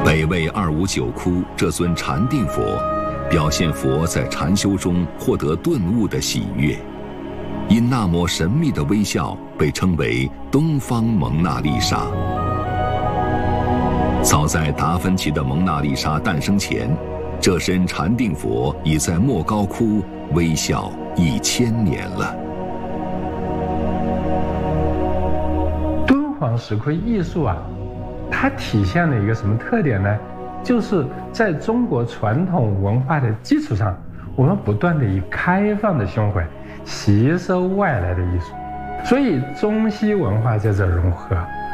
北魏259窟这尊禅定佛，表现佛在禅修中获得顿悟的喜悦，因那抹神秘的微笑被称为东方蒙娜丽莎。早在达芬奇的蒙娜丽莎诞生前，这身禅定佛已在莫高窟微笑1000年了。 敦煌石窟艺术啊，它体现了一个什么特点呢？就是在中国传统文化的基础上，我们不断地以开放的胸怀吸收外来的艺术，所以中西文化在这融合。